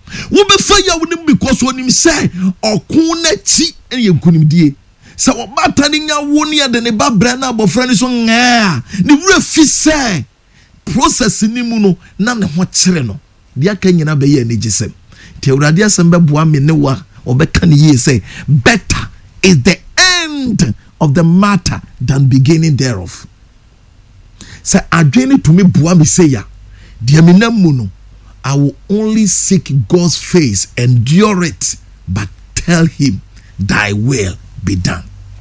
Wo be fa ya wonim because wonim say okun na chi eye nkunimdie. Sa obata ni nya wo ne de ne ba bra na abofra ni so ngaa. Ni wura fi say process ni mu no na ne ho kire no. Dia ka nyina be ye ne gisem. Ti awurade asem be boa me ne wa obeka ne ye say better is the end of the matter than beginning thereof. Say adwene to me boa me say ya. Dia me namu no I will only seek God's face, endure it, but tell him, thy will be done.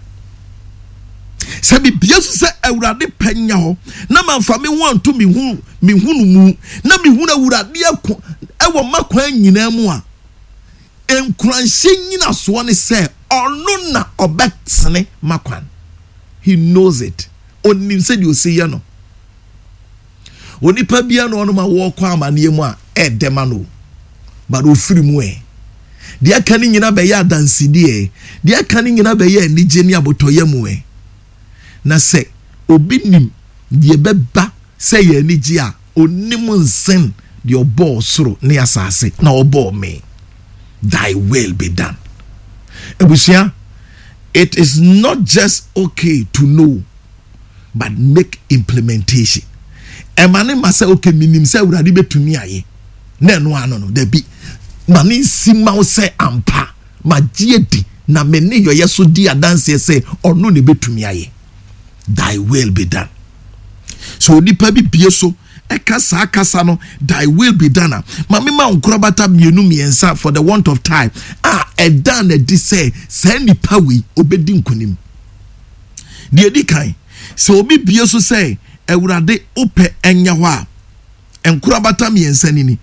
Say me biasu say awurade panya ho na manfa me want to me hu mu na me hu na awurade akọ ewo makwan nyina mu a enkranhye nyina so ne say onu na obetene makwan. He knows it. Onim say you say ya no. Onipa bia no ma wo kwa amane mu a edema no. But ofiri mu e. Dia kan nyina be ya dansidi e. Dia kan nyina be ya nige ni abotoye mu e. Na se obi nim die beba se ye nige a onim nsen de obo soro ne asase na obo me. Thy will be done. Ebusia, it is not just okay to know, but make implementation. Emane masa okay minim se urade betumi aye. Na no ano no da bi. Mane sima wo se ampa. Magye di na mene yoye so di adanse se ono ne betumi aye. Thy will be done. So nipa bi bie so ekasa akasa no thy will be done. Mame ma nkrobata mienu miensa for the want of time. Edan na di say nipa wi obedi nkonim. Die di kan. So obi bie so say Ewurade ope enya ho a enkurabata miensa nini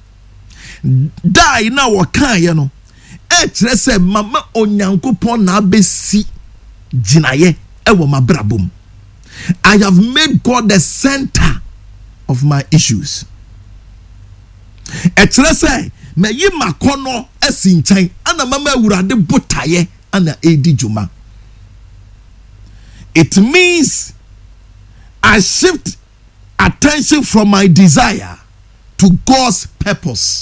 dai na wo kan ye no kire se mama onyankopon na abesi ginaye ewo mabrabom. I have made God the center of my issues. Kire se me yi makono esi nchen ana mama Ewurade botaye ana edi juma. It means I shift attention from my desire to God's purpose.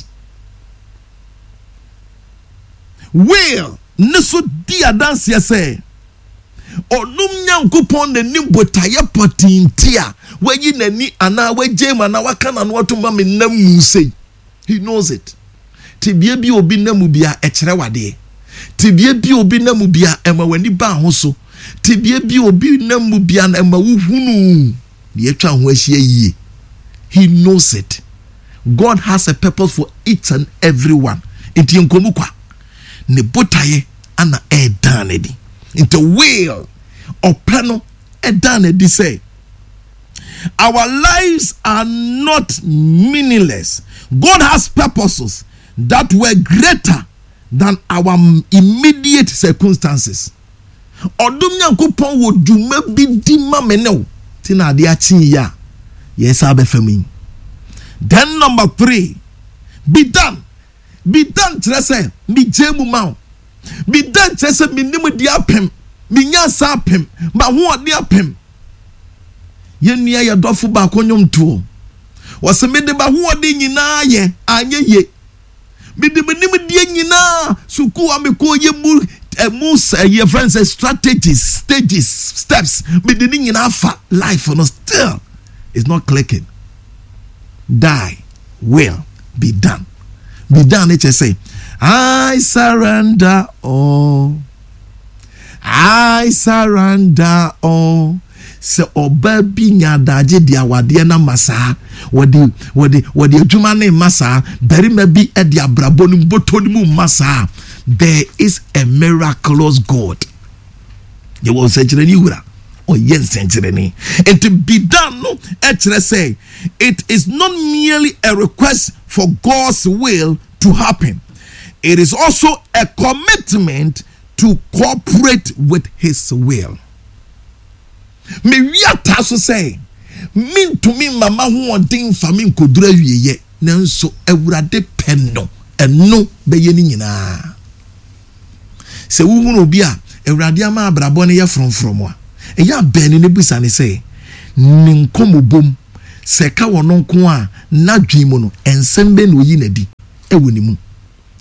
Will niso di adanse say onum nyankopon na ni botaye potintia wayi nani ana waje ma na waka na no to ma me nam sei. He knows it. Tibie bi obi namu bia ekere wade. Tibie bi obi namu bia ema wani ba ho so. Tibie bi obi namu bia na ema wuhunu. Ye twa ho ahia yie. He knows it. God has a purpose for each and every one. Enti enkomu kwa ne botaye ana edan edi. Into will opano edan edi say our lives are not meaningless. God has purposes that were greater than our immediate circumstances. Odum nyankopon wo dwuma bi di ma meneo tina ade achi ya yes abefami. Then number 3, be done trese mi jemu ma. Be done trese mi nimu di apem mi nya sa apem ma ho ade apem. Ye nua ye dofo ba konyom to wose me de ba ho ade nyina ye anye ye me de nimu die nyina suku ameko ye mu your friends say strategies, stages, steps. But the thing in alpha life no still is not clicking. Thy will be done. Be done. It say, I surrender all. I surrender all. Se obabi nyadaje dia wade na masa wade adwuma ne masa beri mabi e dia brabo ni boto ni mu masa. There is a miraculous God. You will say wura or yes and to be done no say it is not merely a request for God's will to happen. It is also a commitment to cooperate with his will. Me we are so say mean to me mama who want thing for me kodura wiye nanso Ewurade penno eno be ye ni nyina. Se wuhunu obi a Ewurade ama abrabo ne ye from a eya ben ne busa ne say ni nkomobom se ka wono nko a na dwen mu no ensem be no yi nadi ewo ni mu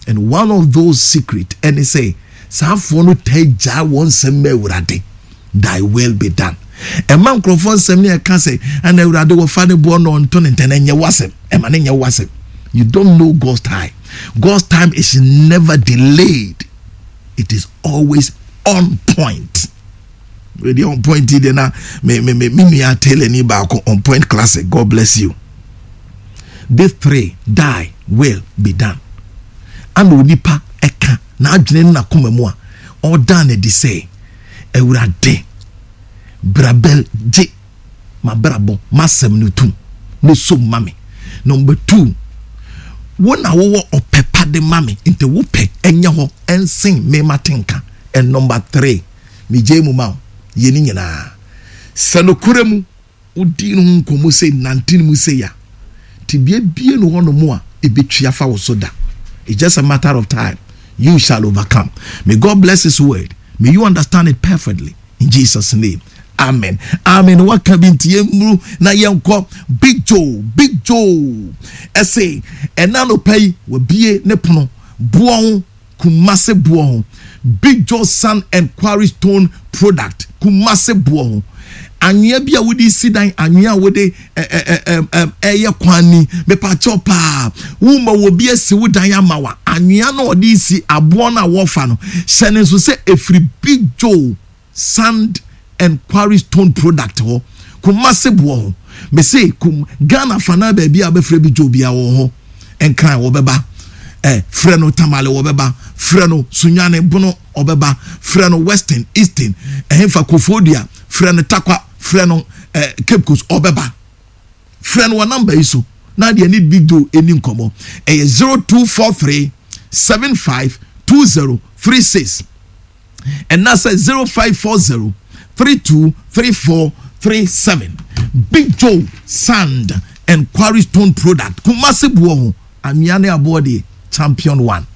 And one of those secret, and they say, Safo no take ja one seme urade, thy will be done. A man crofon seme can say, and urade will find a born on ton and tenenya wasem, and manenya wasem. You don't know God's time. God's time is never delayed. It is always on point. With the on point, me tell any about on point classic. God bless you. These three, die will be done. And onipa eka na adwene na koma mu a oda na di say ewurade brabel je mabrabo masem no tum no so mame. Number 2, wona wo opepa de mame inte wo pe enya ho ensin me matenka. And number 3, mi je mu ma ye ni nyina sanokure mu udi no nkomo say 19 mu say ya tibie bie no hono mu a ebetwa fa wo so da. It's just a matter of time. You shall overcome. May God bless his word. May you understand it perfectly. In Jesus' name. Amen. Amen. What can be na yanko Big Joe. Essay. And now no pay will be nepono. Buon kumase buon. Big Joe Sun and Quarry Stone product. Kumase buon. Anya bia wodi sidan anya wode eye kwani me pa chopa wuma wo bia si wodan amawa anya na odi si abo na wofa no sene so se efri Big Joe Sand and Quarry Stone product ho kumase bo ho me say kum Ghana fana ba bia be frɛ Big Joe bia wo ho enkran wo beba frɛ no tamale wo beba frɛ no sunyane bono obeba frɛ no Western Eastern ehfa Kofodia frɛ no Takwa frɛ no Cape Coast obeba frɛ no number iso na de need Big Joe eni nkomo 0243 752036 and now say 0540 323437. Big Joe Sand and Quarry Stone product kumase buo amiane abode champion 1.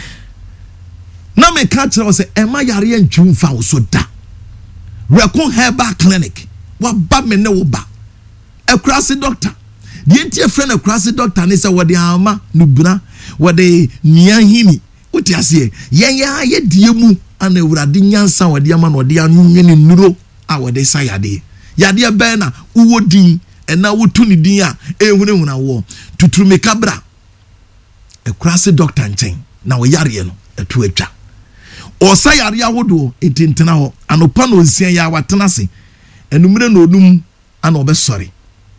Na me catch us say ema yare ntwumfa wo so da Rekon Herbal Clinic wa ba me ne wo ba akrase doctor die ntie friend akrase doctor ne say wode ama nubuna wode niahini wote ase yen ya ye die mu ana ewurade nyansa wode ama no de anwene nuro a wode sayade yade be na uwo din ena wotu ni din a ehunehuna wo tuturume kabra akrase doctor nchen na wo yare no etu atwa osa yare ahodo etintena ho anopa no nsia ya watena se enumere no onum ana obesori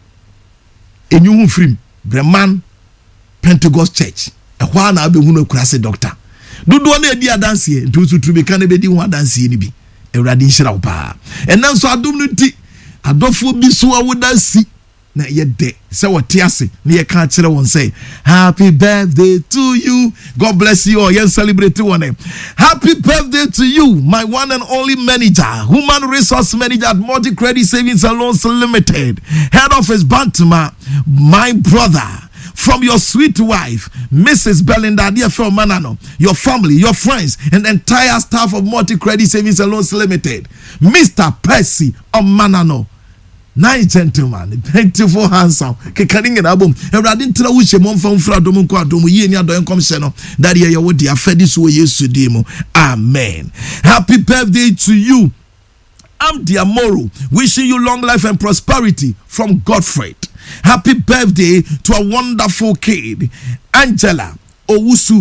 enyuhu frim Breman Pentecost Church ehwa na abehunu akrase doctor dodo na edi adanse ntusu trubeka na bedi ho adanse ni bi ewrade nhira wo pa enanso adom no ti adofo bi so awodansi na yede se wote ase na ye ka kire won say happy birthday to you. God bless you all. Yes, celebrate one name. Happy birthday to you, my one and only manager, human resource manager at Multi Credit Savings and Loans Limited, head office Bantama, my brother. From your sweet wife, Mrs. Belinda, dear friend Manano, your family, your friends, and the entire staff of Multi Credit Savings and Loans Limited, Mr. Percy Manano. Nice gentleman, beautiful, handsome. Kekaning and album. Radin tell which a month from Fradomo Quadomo, ye near the commission that year would be a fedis way yes to demo. Amen. Happy birthday to you. I'm Diamoro, wishing you long life and prosperity from Godfrey. Happy birthday to a wonderful kid, Angela Owusu.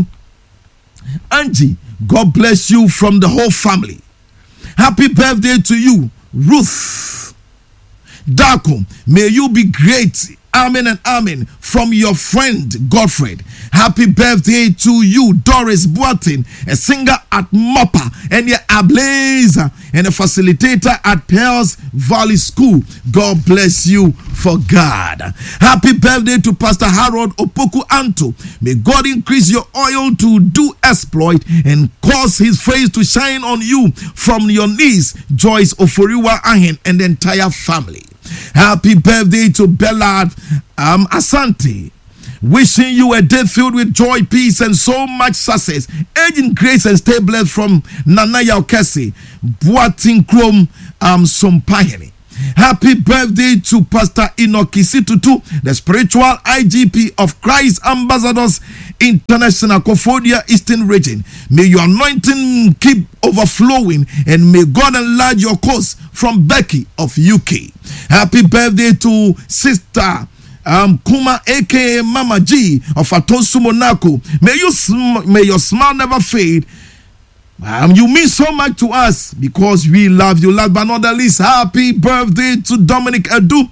Angie, God bless you from the whole family. Happy birthday to you, Ruth Darko. May you be great. Amen and amen. From your friend Godfrey. Happy birthday to you, Doris Boatin, a singer at Moppa, and your Ablaze, and a facilitator at Pearls Valley School. God bless you for God. Happy birthday to Pastor Harold Opoku Anto. May God increase your oil to do exploit and cause his face to shine on you from your niece Joyce Oforiwa Ahen and the entire family. Happy birthday to Bellard Asante. Wishing you a day filled with joy, peace, and so much success. Age in grace and stay blessed from Nana Yaukesi, Boatin Krom Sompaheni. Happy birthday to Pastor Enoch Tutu, the spiritual IGP of Christ Ambassadors International, Kofodia Eastern Region. May your anointing keep overflowing, and may God enlarge your cause. From Becky of UK. Happy birthday to Sister Kuma aka Mama G of Atosu Monaco. May your smile never fade. You mean so much to us because we love you. Last but not the least, happy birthday to Dominic Edu.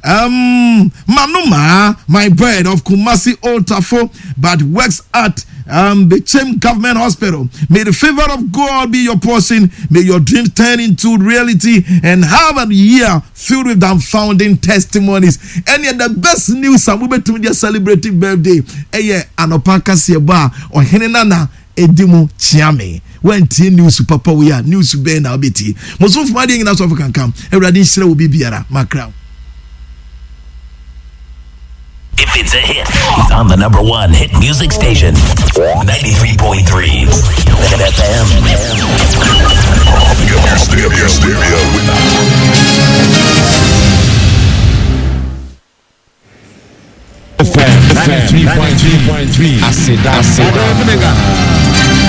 Manuma, my bride of Kumasi Old Tafo, but works at the Chem Government Hospital. May the favor of God be your portion. May your dreams turn into reality, and have a year filled with dumbfounding testimonies. And yet the best news, I'm moving to their celebrating birthday. Anopaka Sieba or Henenana Edimu Chiame. When T news papa we are news be na obeti. Most of my in us of can come. Everybody share will be biara macrow. If it's a hit, it's on the #1 hit music station, 93.3 FM. Your stereo. FM 93.3. Acid.